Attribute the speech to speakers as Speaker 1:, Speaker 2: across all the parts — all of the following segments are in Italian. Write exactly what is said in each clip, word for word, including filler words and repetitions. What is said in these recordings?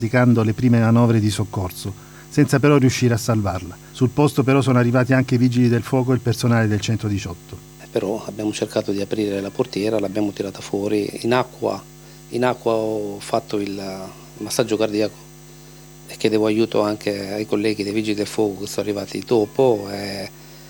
Speaker 1: praticando le prime manovre di soccorso, senza però riuscire a salvarla. Sul posto però sono arrivati anche i vigili del fuoco e il personale del centodiciotto.
Speaker 2: Però abbiamo cercato di aprire la portiera, l'abbiamo tirata fuori. In acqua, in acqua ho fatto il massaggio cardiaco e chiedevo aiuto anche ai colleghi dei vigili del fuoco che sono arrivati dopo e,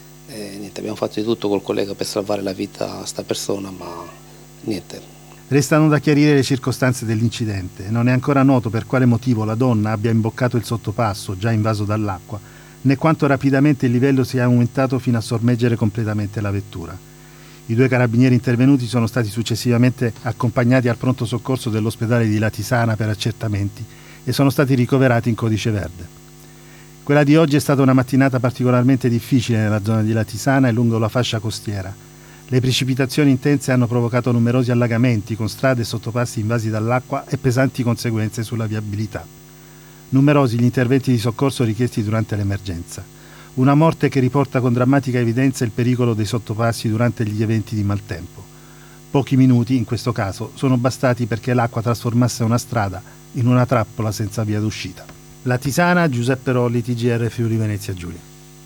Speaker 2: e niente, abbiamo fatto di tutto col collega per salvare la vita a sta persona, ma niente.
Speaker 1: Restano da chiarire le circostanze dell'incidente. Non è ancora noto per quale motivo la donna abbia imboccato il sottopasso già invaso dall'acqua, né quanto rapidamente il livello sia aumentato fino a sommergere completamente la vettura. I due carabinieri intervenuti sono stati successivamente accompagnati al pronto soccorso dell'ospedale di Latisana per accertamenti e sono stati ricoverati in codice verde. Quella di oggi è stata una mattinata particolarmente difficile nella zona di Latisana e lungo la fascia costiera. Le precipitazioni intense hanno provocato numerosi allagamenti con strade e sottopassi invasi dall'acqua e pesanti conseguenze sulla viabilità. Numerosi gli interventi di soccorso richiesti durante l'emergenza. Una morte che riporta con drammatica evidenza il pericolo dei sottopassi durante gli eventi di maltempo. Pochi minuti, in questo caso, sono bastati perché l'acqua trasformasse una strada in una trappola senza via d'uscita. Latisana, Giuseppe Rolli, T G R Friuli Venezia Giulia.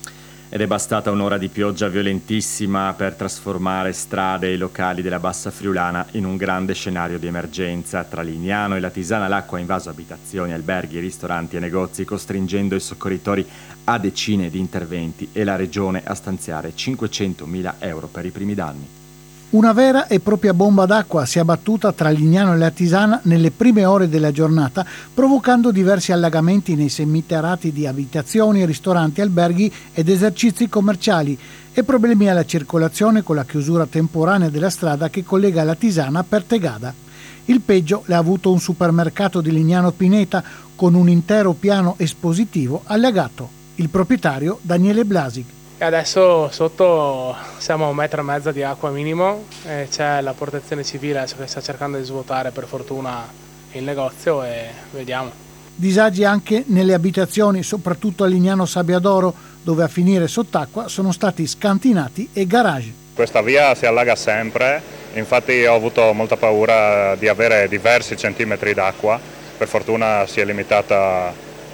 Speaker 3: Ed è bastata un'ora di pioggia violentissima per trasformare strade e locali della Bassa Friulana in un grande scenario di emergenza. Tra Lignano e Latisana l'acqua ha invaso abitazioni, alberghi, ristoranti e negozi, costringendo i soccorritori a decine di interventi e la regione a stanziare cinquecentomila euro per i primi danni.
Speaker 4: Una vera e propria bomba d'acqua si è abbattuta tra Lignano e Latisana nelle prime ore della giornata, provocando diversi allagamenti nei seminterrati di abitazioni, ristoranti, alberghi ed esercizi commerciali e problemi alla circolazione con la chiusura temporanea della strada che collega Latisana a Pertegada. Il peggio l'ha avuto un supermercato di Lignano Pineta con un intero piano espositivo allagato. Il proprietario Daniele Blasic.
Speaker 5: E adesso sotto siamo a un metro e mezzo di acqua minimo e c'è la protezione civile adesso che sta cercando di svuotare per fortuna il negozio e vediamo.
Speaker 4: Disagi anche nelle abitazioni, soprattutto a Lignano Sabbiadoro, dove a finire sott'acqua sono stati scantinati e garage.
Speaker 6: Questa via si allaga sempre, infatti ho avuto molta paura di avere diversi centimetri d'acqua, per fortuna si è limitata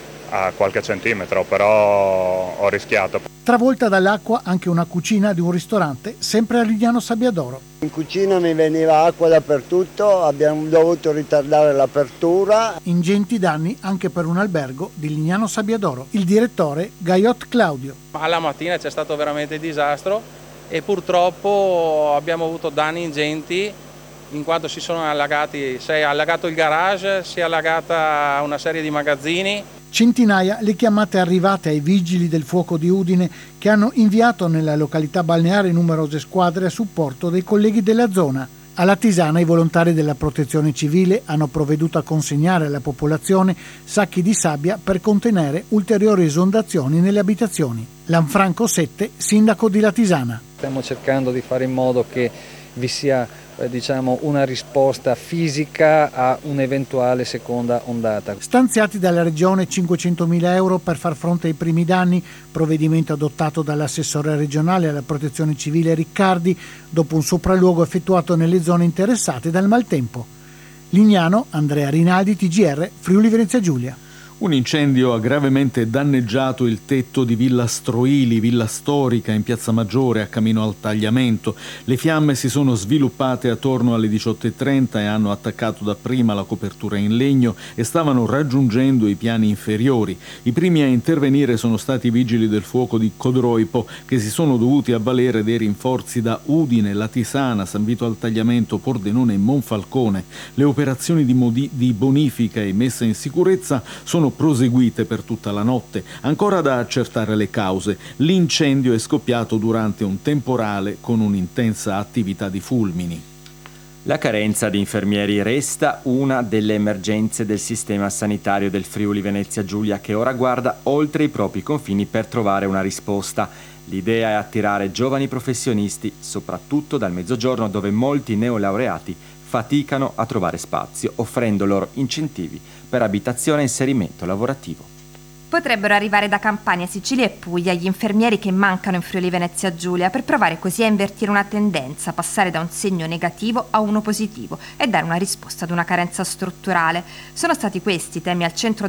Speaker 6: a qualche centimetro, però ho rischiato.
Speaker 4: Travolta dall'acqua anche una cucina di un ristorante, sempre a Lignano Sabbiadoro.
Speaker 7: In cucina mi veniva acqua dappertutto, abbiamo dovuto ritardare l'apertura.
Speaker 4: Ingenti danni anche per un albergo di Lignano Sabbiadoro. Il direttore Gaiot Claudio.
Speaker 8: Alla mattina c'è stato veramente disastro e purtroppo abbiamo avuto danni ingenti in quanto si sono allagati, si è allagato il garage, si è allagata una serie di magazzini.
Speaker 4: Centinaia le chiamate arrivate ai vigili del fuoco di Udine che hanno inviato nella località balneare numerose squadre a supporto dei colleghi della zona. A Latisana i volontari della protezione civile hanno provveduto a consegnare alla popolazione sacchi di sabbia per contenere ulteriori esondazioni nelle abitazioni. Lanfranco Sette, sindaco di Latisana.
Speaker 9: Stiamo cercando di fare in modo che vi sia eh, diciamo una risposta fisica a un'eventuale seconda ondata.
Speaker 4: Stanziati dalla Regione cinquecentomila euro per far fronte ai primi danni, provvedimento adottato dall'assessore regionale alla protezione civile Riccardi dopo un sopralluogo effettuato nelle zone interessate dal maltempo. Lignano, Andrea Rinaldi, T G R, Friuli Venezia Giulia.
Speaker 10: Un incendio ha gravemente danneggiato il tetto di Villa Stroili, villa storica in Piazza Maggiore a Camino al Tagliamento. Le fiamme si sono sviluppate attorno alle diciotto e trenta e hanno attaccato dapprima la copertura in legno e stavano raggiungendo i piani inferiori. I primi a intervenire sono stati i vigili del fuoco di Codroipo, che si sono dovuti avvalere dei rinforzi da Udine, Latisana, San Vito al Tagliamento, Pordenone e Monfalcone. Le operazioni di, modi- di bonifica e messa in sicurezza sono proseguite per tutta la notte. Ancora da accertare le cause. L'incendio è scoppiato durante un temporale con un'intensa attività di fulmini.
Speaker 3: La carenza di infermieri resta una delle emergenze del sistema sanitario del Friuli Venezia Giulia, che ora guarda oltre i propri confini per trovare una risposta. L'idea è attirare giovani professionisti, soprattutto dal Mezzogiorno, dove molti neolaureati faticano a trovare spazio, offrendo loro incentivi per abitazione e inserimento lavorativo.
Speaker 11: Potrebbero arrivare da Campania, Sicilia e Puglia gli infermieri che mancano in Friuli Venezia Giulia per provare così a invertire una tendenza, passare da un segno negativo a uno positivo e dare una risposta ad una carenza strutturale. Sono stati questi i temi al centro